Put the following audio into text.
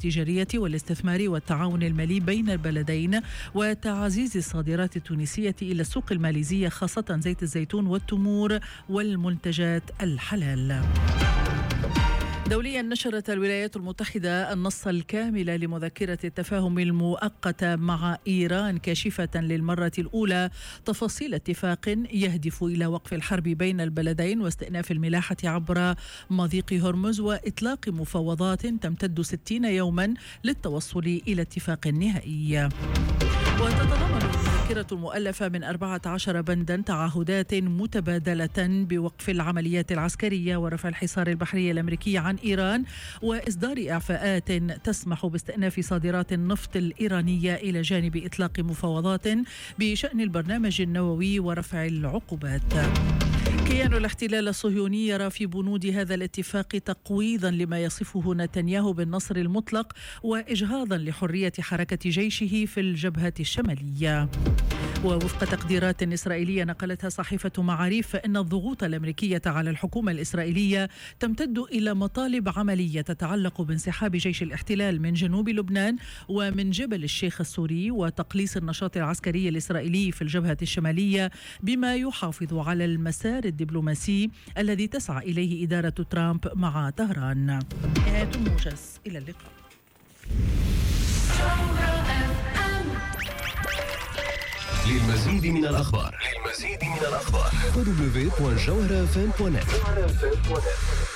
التجارية والاستثمار والتعاون المالي بين البلدين وتعزيز الصادرات التونسية إلى السوق الماليزية خاصة زيت الزيتون والتمور والمنتجات الحلال. دوليا، نشرت الولايات المتحدة النص الكامل لمذكرة التفاهم المؤقتة مع إيران كاشفة للمرة الأولى تفاصيل اتفاق يهدف إلى وقف الحرب بين البلدين واستئناف الملاحة عبر مضيق هرمز وإطلاق مفاوضات تمتد 60 يوما للتوصل إلى اتفاق نهائي. وتتضمن المذكرة المؤلفة من 14 بندا تعهدات متبادلة بوقف العمليات العسكرية ورفع الحصار البحري الأمريكي عن إيران وإصدار إعفاءات تسمح باستئناف صادرات النفط الإيرانية إلى جانب إطلاق مفاوضات بشأن البرنامج النووي ورفع العقوبات. كيان الاحتلال الصهيوني يرى في بنود هذا الاتفاق تقويضا لما يصفه نتنياهو بالنصر المطلق وإجهاضا لحرية حركة جيشه في الجبهة الشمالية. ووفق تقديرات إسرائيلية نقلتها صحيفة معاريف فإن الضغوط الأمريكية على الحكومة الإسرائيلية تمتد إلى مطالب عملية تتعلق بانسحاب جيش الاحتلال من جنوب لبنان ومن جبل الشيخ السوري وتقليص النشاط العسكري الإسرائيلي في الجبهة الشمالية بما يحافظ على المسار الدبلوماسي الذي تسعى إليه إدارة ترامب مع طهران. نهاية الموجز، إلى اللقاء. للمزيد من الأخبار www.jawharafm.net